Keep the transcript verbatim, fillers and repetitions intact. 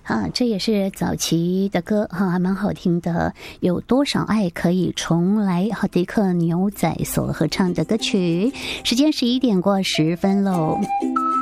啊，这也是早期的歌哈、啊，还蛮好听的。有多少爱可以重来？哈，迪克牛仔所合唱的歌曲。时间十一点过十分喽。